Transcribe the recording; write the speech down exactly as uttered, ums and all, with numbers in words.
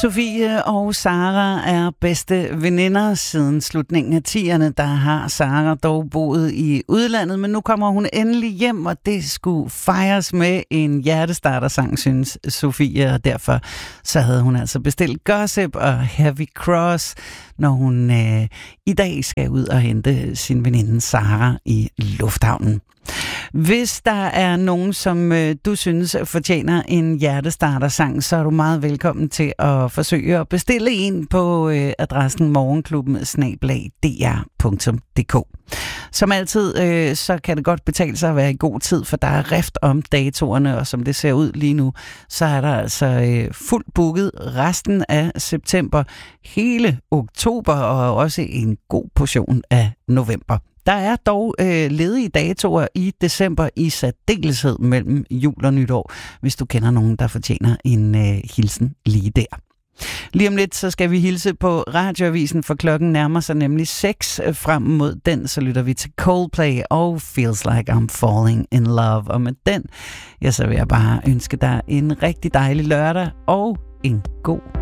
Sofie og Sara er bedste veninder siden slutningen af tierne. Der har Sara dog boet i udlandet, men nu kommer hun endelig hjem, og det skulle fejres med en hjertestartersang, synes Sofie, og derfor så havde hun altså bestilt Gossip og Heavy Cross, når hun øh, i dag skal ud og hente sin veninde Sara i lufthavnen. Hvis der er nogen, som øh, du synes fortjener en hjertestartersang, så er du meget velkommen til at forsøge at bestille en på øh, adressen morgenklubben bindestreg d r punktum d k. Som altid, øh, så kan det godt betale sig at være i god tid, for der er rift om datorerne, og som det ser ud lige nu, så er der altså øh, fuldt booket resten af september, hele oktober og også en god portion af november. Der er dog øh, ledige datoer i december i særdeleshed mellem jul og nytår, hvis du kender nogen, der fortjener en øh, hilsen lige der. Lige om lidt, så skal vi hilse på Radioavisen, for klokken nærmer sig nemlig seks. Frem mod den, så lytter vi til Coldplay og Feels Like I'm Falling in Love. Og med den, ja, så vil jeg bare ønske dig en rigtig dejlig lørdag og en god